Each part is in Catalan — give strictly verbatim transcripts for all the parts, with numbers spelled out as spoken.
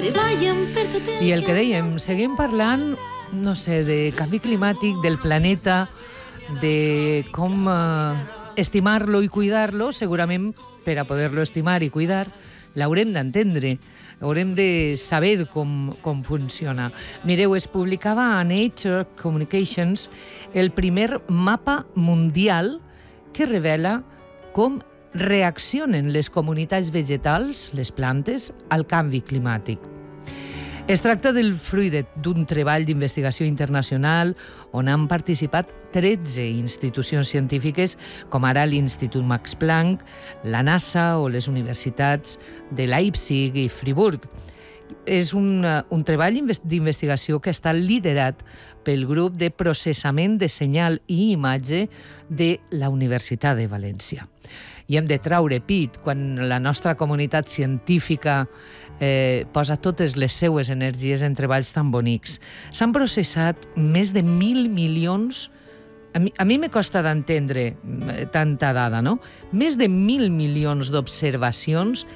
treballen per tot el... I el que dèiem, seguim parlant, no sé, de canvi climàtic, del planeta, de com eh, estimar-lo i cuidar-lo. Segurament, per a poder-lo estimar i cuidar, l'haurem d'entendre, haurem de saber com, com funciona. Mireu, es publicava a Nature Communications el primer mapa mundial que revela com reaccionen les comunitats vegetals, les plantes, al canvi climàtic. Es tracta del fruit d'un treball d'investigació internacional on han participat tretze institucions científiques, com ara l'Institut Max Planck, la NASA o les universitats de Leipzig i Friburg. És un, un treball d'investigació que està liderat pel grup de processament de senyal i imatge de la Universitat de València. I hem de traure pit quan la nostra comunitat científica eh, posa totes les seues energies en treballs tan bonics. S'han processat més de mil milions... A mi, a mi me costa d'entendre tanta dada, no? Més de mil milions d'observacions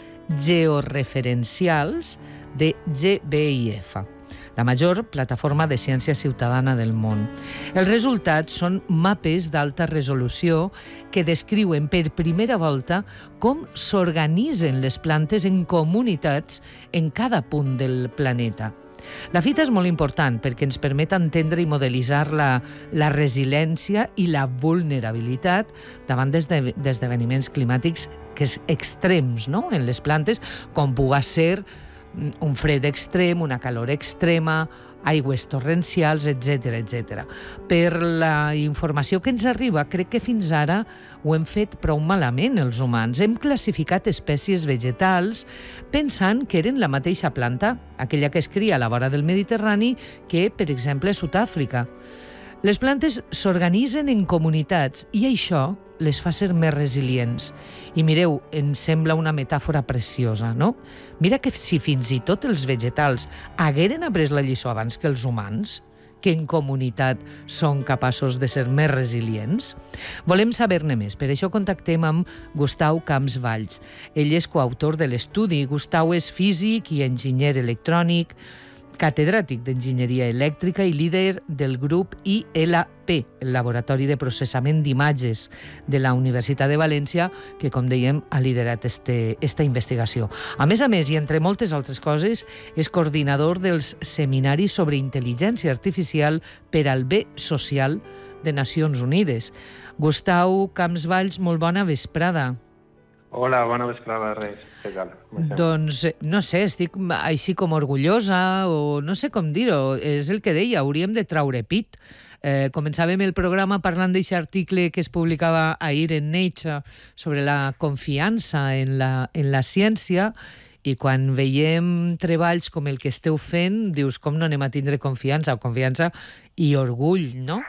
georreferencials de G B I F, la major plataforma de ciència ciutadana del món. Els resultats són mapes d'alta resolució que descriuen per primera volta com s'organitzen les plantes en comunitats en cada punt del planeta. La fita és molt important perquè ens permet entendre i modelitzar la, la resiliència i la vulnerabilitat davant d'esdeveniments climàtics que és extrems, no?, en les plantes, com pugui ser un fred extrem, una calor extrema, aigües torrencials, etcètera, etcètera. Per la informació que ens arriba, crec que fins ara ho hem fet prou malament els humans. Hem classificat espècies vegetals pensant que eren la mateixa planta, aquella que es cria a la vora del Mediterrani, que, per exemple, a Sud-àfrica. Les plantes s'organitzen en comunitats i això les fa ser més resilients. I mireu, ens sembla una metàfora preciosa, no? Mira que si fins i tot els vegetals hagueren après la lliçó abans que els humans, que en comunitat són capaços de ser més resilients. Volem saber-ne més, per això contactem amb Gustau Camps Valls. Ell és coautor de l'estudi. Gustau és físic i enginyer electrònic, catedràtic d'Enginyeria Elèctrica i líder del grup I L P, el Laboratori de Processament d'Imatges de la Universitat de València, que, com dèiem, ha liderat este, esta investigació. A més a més, i entre moltes altres coses, és coordinador dels seminaris sobre intel·ligència artificial per al bé social de Nacions Unides. Gustau Camps Valls, molt bona vesprada. Hola, bona vesprada, Reis. Què tal? Doncs, no sé, estic així com orgullosa, o no sé com dir-ho, és el que deia, hauríem de traure pit. Eh, començàvem el programa parlant d'aquest article que es publicava ahir en Nature sobre la confiança en la, en la ciència, i quan veiem treballs com el que esteu fent, dius, com no anem a tindre confiança, o confiança i orgull, no?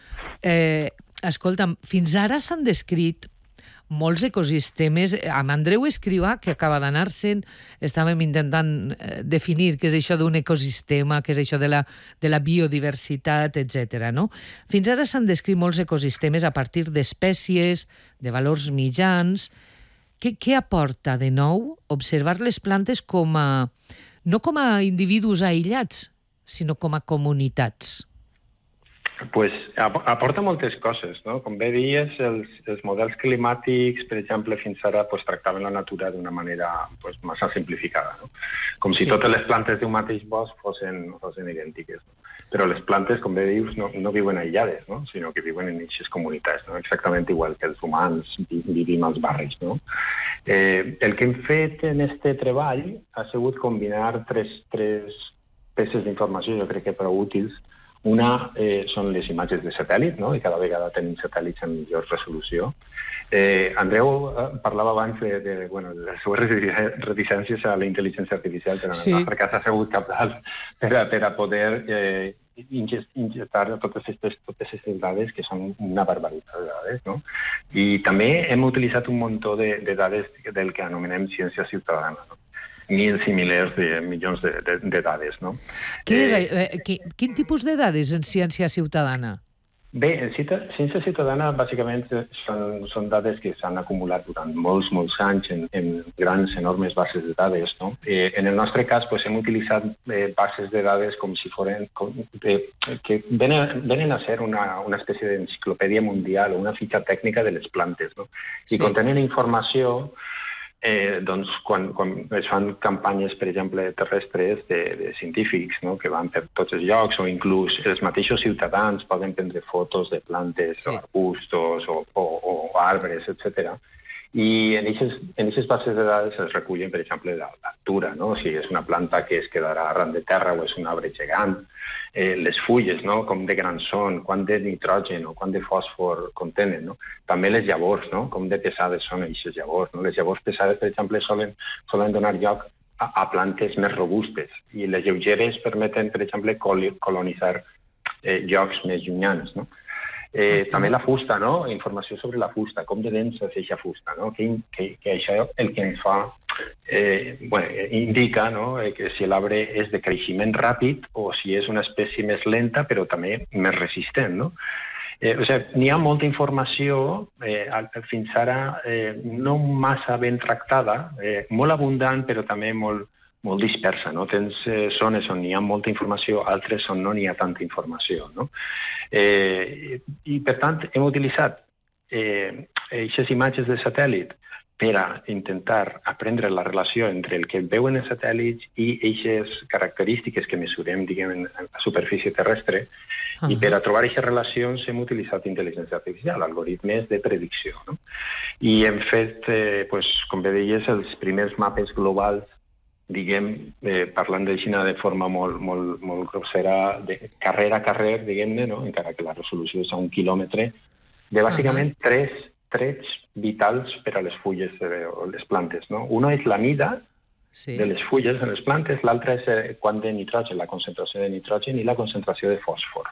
Eh, escolta'm, fins ara s'han descrit molts ecosistemes. Amb Andreu Escrivà, que acaba d'anar-se'n, estàvem intentant definir què és això d'un ecosistema, què és això de la, de la biodiversitat, etcètera, no? Fins ara s'han descrit molts ecosistemes a partir d'espècies, de valors mitjans. Què, què aporta de nou observar les plantes com a, no com a individus aïllats, sinó com a comunitats? Pues aporta moltes coses, no? Com bé dies, els, els models climàtics, per exemple, fins ara pues, tractaven la natura d'una manera pues, massa simplificada, no? Com si sí. totes les plantes d'un mateix bosc fossin, fossin idèntiques. No? Però les plantes, com bé dius, no, no viuen aïllades, no? Sinó que viuen en aquestes comunitats, no? Exactament igual que els humans vivim als barris. No? Eh, el que hem fet en aquest treball ha sigut combinar tres, tres peces d'informació, jo crec que prou útils. Una eh, són les imatges de satèl·lit, no? I cada vegada tenim satèl·lits amb millor resolució. Eh, Andreu eh, parlava abans de, de, bueno, de les seves reticències a la intel·ligència artificial, però sí. En el nostre cas ha sigut cabdal per a, per a poder eh, ingestar totes aquestes, totes aquestes dades, que són una barbaritat de dades, no? I també hem utilitzat un muntó de, de dades del que anomenem ciència ciutadana, no? Mils i milers de milions de, de, de dades, no? Què és, eh, quin, quin tipus de dades en ciència ciutadana? Bé, en ciència ciutadana bàsicament són, són dades que s'han acumulat durant molts, molts anys en, en grans, enormes bases de dades, no? Eh, en el nostre cas pues, hem utilitzat eh, bases de dades com si foren, com, eh, que venen, venen a ser una, una espècie d'enciclopèdia mundial o una fitxa tècnica de les plantes, no? I sí. Contenen informació. Eh, doncs, quan, quan es fan campanyes, per exemple, terrestres de, de científics, no?, que van per tots els llocs, o inclús els mateixos ciutadans poden prendre fotos de plantes, sí. o arbustos, o, o, o arbres, etcètera. I en aquestes bases de dades es recullen, per exemple, l'altura, no?, si és una planta que es quedarà arran de terra o és un arbre gegant, eh, les fulles, no?, com de grans són, quant de nitrogen o quant de fòsfor contenen, no? També les llavors, no?, com de pesades són aquestes llavors, no? Les llavors pesades, per exemple, solen, solen donar lloc a, a plantes més robustes i les lleugeres permeten, per exemple, colonitzar eh, llocs més llunyans, no? Eh, okay. També la fusta, no? Informació sobre la fusta, com de densa és aquesta fusta, no? Que, que, que això el que ens fa, eh, bueno, indica, no?, que si l'arbre és de creixement ràpid o si és una espècie més lenta però també més resistent, no? Eh, o sigui, n'hi ha molta informació, eh, fins ara eh, no massa ben tractada, eh, molt abundant però també molt, molt dispersa, no? Tens eh, zones on hi ha molta informació, altres on no n'hi ha tanta informació, no? Eh, I, per tant, hem utilitzat eh, aquestes imatges de satèl·lit per a intentar aprendre la relació entre el que veuen els satèl·lits i aquestes característiques que mesurem, diguem, en la superfície terrestre, uh-huh. I per a trobar aquestes relacions hem utilitzat intel·ligència artificial, algoritmes de predicció, no? I hem fet, eh, pues, com bé deies, els primers mapes globals, diguem, eh, parlant de Xina de forma molt, molt, molt grossera, de carrer a carrer, diguem-ne, no?, encara que la resolució és a un quilòmetre, de bàsicament uh-huh. tres trets vitals per a les fulles de, o les plantes, no? Una és la mida sí. de les fulles de les plantes, l'altra és eh, quant de nitrogen, la concentració de nitrogen i la concentració de fòsfor.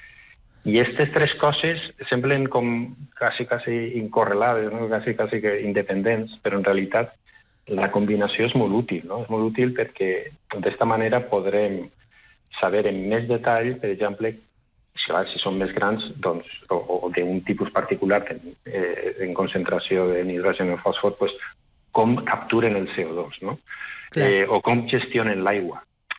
I aquestes tres coses semblen com quasi, quasi incorrelades, no?, quasi, quasi que independents, però en realitat la combinació és molt útil, no? És molt útil perquè d'esta manera podrem saber en més detall, per exemple, si, si són més grans, doncs, o, o d'un tipus particular en, eh, en concentració de nitrogen o fòsfor, pues, com capturen el C O dos, no? Eh, o com gestionen l'aigua.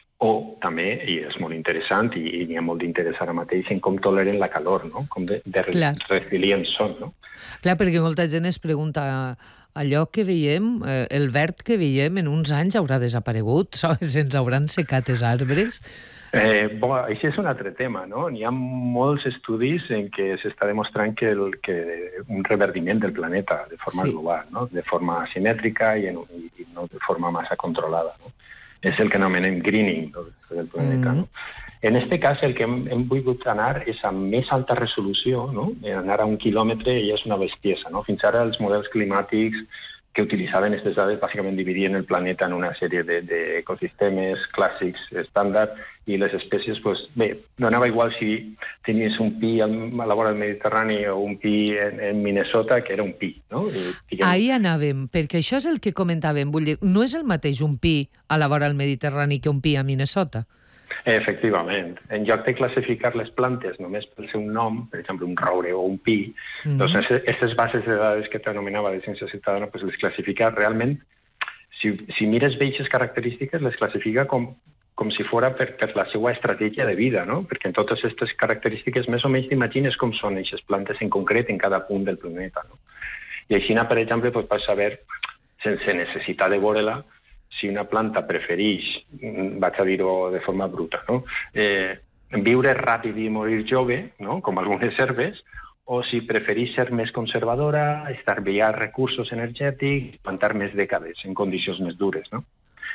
O també, i és molt interessant, i, i n'hi ha molt d'interès ara mateix, en com toleren la calor, no? Com de, de resilients són, no? Clar, perquè molta gent es pregunta... Allò que veiem, eh, el verd que veiem en uns anys haurà desaparegut? Se'ns hauran secat els arbres? Eh, bo, això és un altre tema, no? Hi ha molts estudis en què s'està demostrant que, el, que un reverdiment del planeta de forma sí. global, no? De forma asimètrica i, en, i no de forma massa controlada, no? És el que anomenem greening del planeta, mm-hmm. no? En aquest cas, el que hem, hem volgut anar és a més alta resolució, no? Anar a un quilòmetre ja és una bestiesa, no? Fins ara els models climàtics que utilitzaven aquestes dades bàsicament dividien el planeta en una sèrie d'ecosistemes de, clàssics estàndard i les espècies, pues, bé, no anava igual si tenies un pi a la vora del Mediterrani o un pi en, en Minnesota, que era un pi, no? I, diguem... Ahí anàvem, perquè això és el que comentàvem, vull dir, no és el mateix un pi a la vora del Mediterrani que un pi a Minnesota. Efectivament. En lloc de classificar les plantes només pel seu nom, per exemple, un roure o un pi, mm-hmm. doncs aquestes bases de dades que t'anomenava de ciència ciutadana, pues les classifica realment, si, si mires bé aquestes característiques, les classifica com, com si fora per, per la seva estratègia de vida, no? Perquè en totes aquestes característiques més o menys t'imagines com són aquestes plantes en concret en cada punt del planeta, no? I així, per exemple, pues, vas saber, sense necessitat de veure-la, si una planta prefereix, vaig a dir-ho de forma bruta, no? eh, viure ràpid i morir jove, no? Com algunes herbes, o si prefereix ser més conservadora, estalviar recursos energètics, plantar més dècades en condicions més dures, no?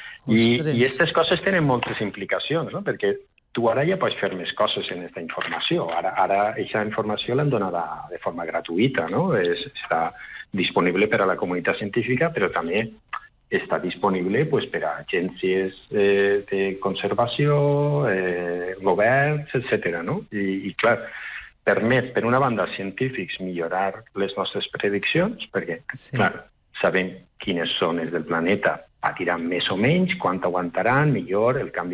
I aquestes coses tenen moltes implicacions, no? Perquè tu ara ja pots fer més coses en aquesta informació. Ara, ara aquesta informació l'han donada de forma gratuïta, no? És, està disponible per a la comunitat científica, però també està disponible pues, per a agències eh, de conservació, eh, governs, etcètera, no? I, i clar, permet, per una banda, als científics millorar les nostres prediccions, perquè, sí. clar, sabem quines zones del planeta patiran més o menys, quant aguantaran, millor el canvi